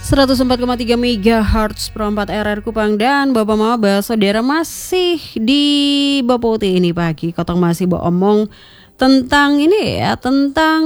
104,3 MHz Pro 4 RR Kupang. Dan Bapak Mama Saudara masih di Bapoti ini pagi. Kotong masih omong tentang ini ya, tentang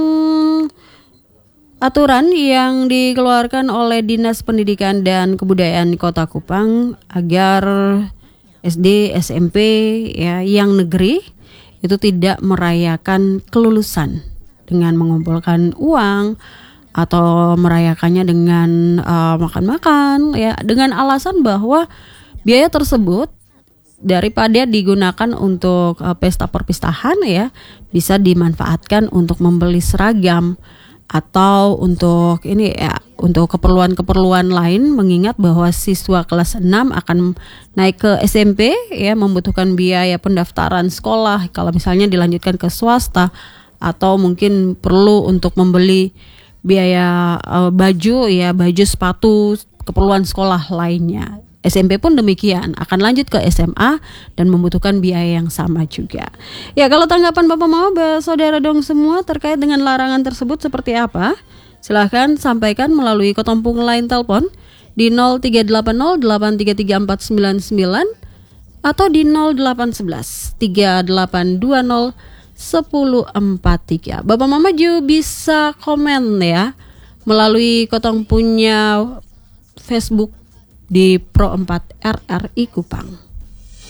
aturan yang dikeluarkan oleh Dinas Pendidikan dan Kebudayaan Kota Kupang agar SD, SMP ya yang negeri itu tidak merayakan kelulusan dengan mengumpulkan uang atau merayakannya dengan makan-makan ya, dengan alasan bahwa biaya tersebut daripada digunakan untuk pesta perpisahan ya, bisa dimanfaatkan untuk membeli seragam atau untuk ini ya, untuk keperluan-keperluan lain, mengingat bahwa siswa kelas 6 akan naik ke SMP ya, membutuhkan biaya pendaftaran sekolah kalau misalnya dilanjutkan ke swasta, atau mungkin perlu untuk membeli biaya baju ya, baju, sepatu, keperluan sekolah lainnya. SMP pun demikian, akan lanjut ke SMA dan membutuhkan biaya yang sama juga. Ya, kalau tanggapan Bapak Mama Saudara dong semua terkait dengan larangan tersebut seperti apa? Silahkan sampaikan melalui kotompung line telepon di 0380833499 atau di 0811 3820 1043. Bapak Mama juga bisa komen ya melalui kotong punya Facebook di Pro 4 RRI Kupang.